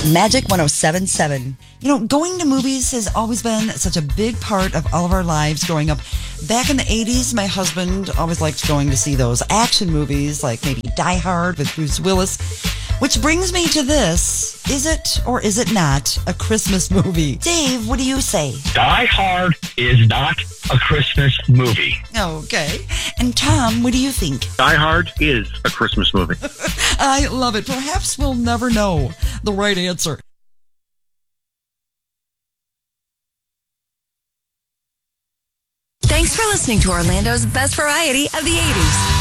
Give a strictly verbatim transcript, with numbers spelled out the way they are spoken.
Magic one oh seven point seven. You know, going to movies has always been such a big part of all of our lives growing up. Back in the eighties, my husband always liked going to see those action movies like maybe Die Hard with Bruce Willis. Which brings me to this. Is it or is it not a Christmas movie? Dave, what do you say? Die Hard is not a Christmas movie. Okay. And Tom, what do you think? Die Hard is a Christmas movie. I love it. Perhaps we'll never know the right answer. Thanks for listening to Orlando's best variety of the eighties.